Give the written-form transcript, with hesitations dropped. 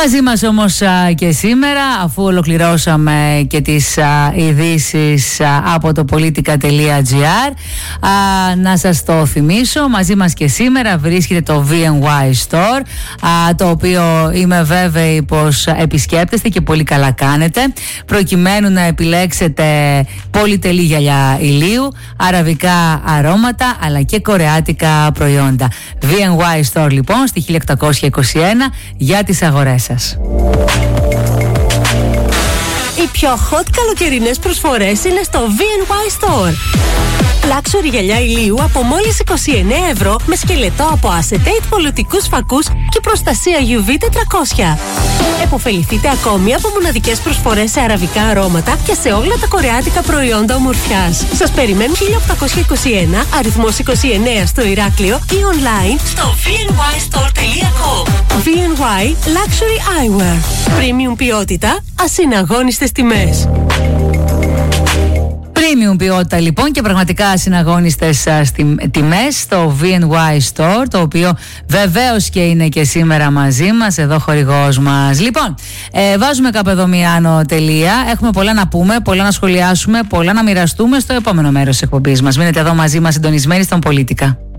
Μαζί μας όμως και σήμερα, αφού ολοκληρώσαμε και τις ειδήσεις από το politica.gr, να σας το θυμίσω, μαζί μας και σήμερα βρίσκεται το VNY Store, το οποίο είμαι βέβαιη πως επισκέπτεστε και πολύ καλά κάνετε, προκειμένου να επιλέξετε πολυτελή γυαλιά ηλίου, αραβικά αρώματα αλλά και κορεάτικα προϊόντα. VNY Store λοιπόν στη 1821 για τις αγορές σας. Οι πιο hot καλοκαιρινές προσφορές είναι στο VNY Store. Luxury γυαλιά ηλίου από μόλις 29 ευρώ με σκελετό από acetate πολιτικούς φακούς και προστασία UV 400. Εποφεληθείτε ακόμη από μοναδικές προσφορές σε αραβικά αρώματα και σε όλα τα κορεάτικα προϊόντα ομορφιάς. Σας περιμένουν 1821, αριθμός 29 στο Ηράκλειο ή online στο vnystore.com. VNY Luxury Eyewear. Premium ποιότητα, ασυναγώνιστες τιμές. Premium ποιότητα λοιπόν και πραγματικά ασυναγώνιστες τιμές στο VNY Store, το οποίο βεβαίως και είναι και σήμερα μαζί μας, εδώ χορηγός μας. Λοιπόν, βάζουμε κάπου εδώ μια άνω τελεία. Έχουμε πολλά να πούμε, πολλά να σχολιάσουμε, πολλά να μοιραστούμε στο επόμενο μέρος της εκπομπής μας. Μείνετε εδώ μαζί μας συντονισμένοι στον Πολίτικα.